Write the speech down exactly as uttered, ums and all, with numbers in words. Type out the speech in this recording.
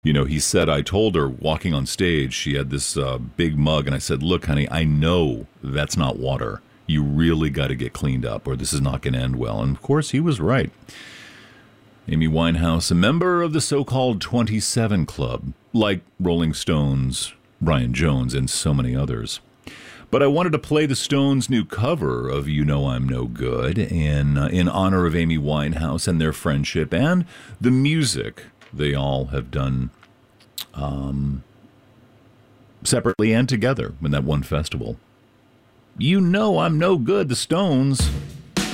You know, he said, I told her walking on stage, she had this uh, big mug, and I said, look, honey, I know that's not water. You really got to get cleaned up, or this is not going to end well. And of course, he was right. Amy Winehouse, a member of the so-called twenty-seven Club, like Rolling Stones, Brian Jones, and so many others. But I wanted to play the Stones' new cover of You Know I'm No Good in, uh, in honor of Amy Winehouse and their friendship and the music they all have done um, separately and together in that one festival. You Know I'm No Good, the Stones.